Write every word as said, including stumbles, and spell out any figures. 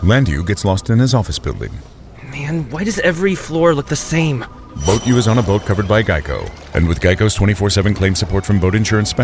Landu gets lost in his office building. Man, why does every floor look the same? Boat U is on a boat covered by Geico. And with Geico's twenty-four seven claim support from boat insurance specialists,